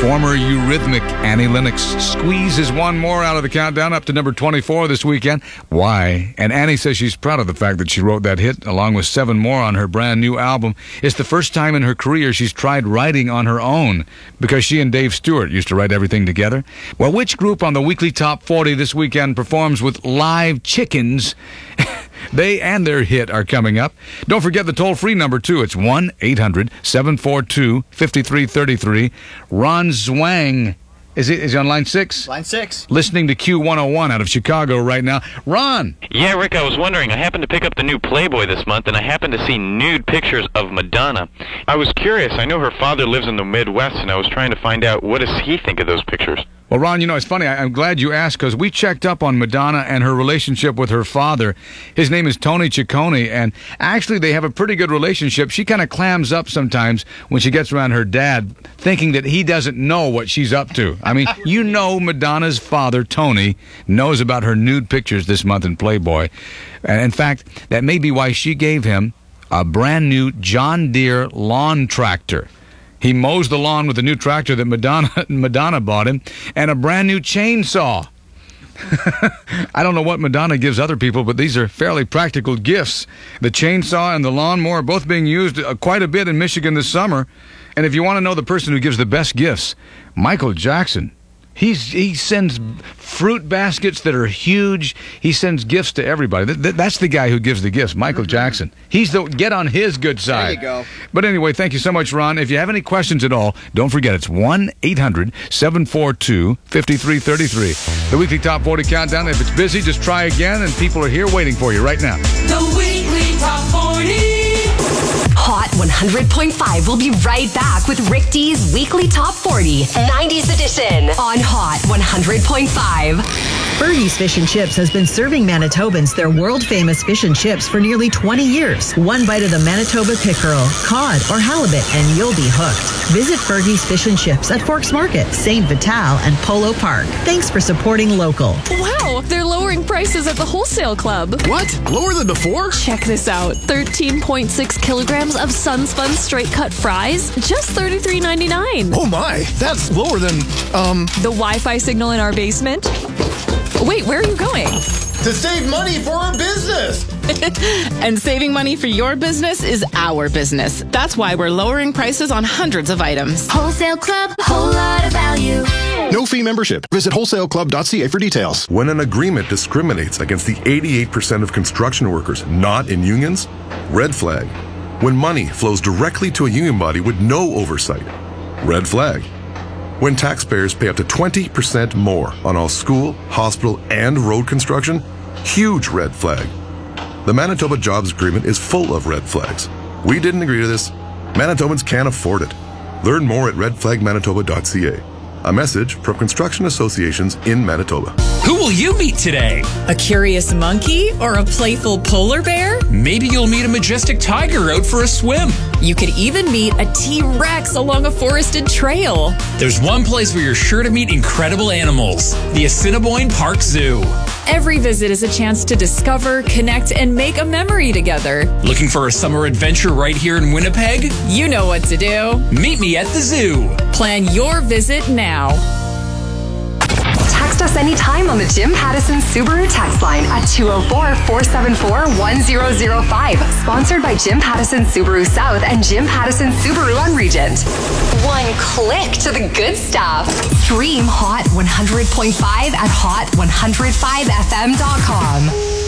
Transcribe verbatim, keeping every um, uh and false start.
Former Eurythmic Annie Lennox squeezes one more out of the countdown up to number twenty-four this weekend. Why? And Annie says she's proud of the fact that she wrote that hit along with seven more on her brand new album. It's the first time in her career she's tried writing on her own because she and Dave Stewart used to write everything together. Well, which group on the weekly Top forty this weekend performs with live chickens? They and their hit are coming up. Don't forget the toll-free number, too. It's one eight hundred seven four two five three three three. Ron Zwang, is he, is he on line six? Line six. Listening to Q one oh one out of Chicago right now. Ron! Yeah, Rick, I was wondering. I happened to pick up the new Playboy this month, and I happened to see nude pictures of Madonna. I was curious. I know her father lives in the Midwest, and I was trying to find out, what does he think of those pictures? Well, Ron, you know, it's funny. I, I'm glad you asked because we checked up on Madonna and her relationship with her father. His name is Tony Ciccone, and actually they have a pretty good relationship. She kind of clams up sometimes when she gets around her dad, thinking that he doesn't know what she's up to. I mean, you know Madonna's father, Tony, knows about her nude pictures this month in Playboy. And in fact, that may be why she gave him a brand new John Deere lawn tractor. He mows the lawn with a new tractor that Madonna Madonna bought him, and a brand new chainsaw. I don't know what Madonna gives other people, but these are fairly practical gifts. The chainsaw and the lawnmower are both being used uh, quite a bit in Michigan this summer. And if you want to know the person who gives the best gifts, Michael Jackson. He's, he sends fruit baskets that are huge. He sends gifts to everybody. Th- th- that's the guy who gives the gifts, Michael mm-hmm. Jackson. He's the get on his good side. There you go. But anyway, thank you so much, Ron. If you have any questions at all, don't forget it's one eight hundred seven four two five three three three. The weekly Top forty countdown. If it's busy, just try again, and people are here waiting for you right now. The weekly Top forty. Hot one hundred point five will be right back with Rick D's Weekly Top forty, nineties edition on Hot one hundred point five. Fergie's Fish and Chips has been serving Manitobans their world-famous fish and chips for nearly twenty years. One bite of the Manitoba pickerel, cod, or halibut, and you'll be hooked. Visit Fergie's Fish and Chips at Forks Market, Saint Vital, and Polo Park. Thanks for supporting local. Wow, they're lowering prices at the wholesale club. What? Lower than before? Check this out. thirteen point six kilograms of Sunspun straight-cut fries, just thirty-three ninety-nine. Oh my, that's lower than, um... the Wi-Fi signal in our basement? Wait, where are you going? To save money for our business! And saving money for your business is our business. That's why we're lowering prices on hundreds of items. Wholesale Club, whole lot of value. No fee membership. Visit wholesale club dot c a for details. When an agreement discriminates against the eighty-eight percent of construction workers not in unions, red flag. When money flows directly to a union body with no oversight, red flag. When taxpayers pay up to twenty percent more on all school, hospital, and road construction, huge red flag. The Manitoba Jobs Agreement is full of red flags. We didn't agree to this. Manitobans can't afford it. Learn more at red flag manitoba dot c a. A message from construction associations in Manitoba. Who will you meet today? A curious monkey or a playful polar bear? Maybe you'll meet a majestic tiger out for a swim. You could even meet a T-Rex along a forested trail. There's one place where you're sure to meet incredible animals. The Assiniboine Park Zoo. Every visit is a chance to discover, connect, and make a memory together. Looking for a summer adventure right here in Winnipeg? You know what to do. Meet me at the zoo. Plan your visit now. Text us anytime on the Jim Pattison Subaru text line at two oh four, four seven four, one oh oh five. Sponsored by Jim Pattison Subaru South and Jim Pattison Subaru on Regent. One click to the good stuff. Stream Hot one hundred point five at hot one oh five f m dot com.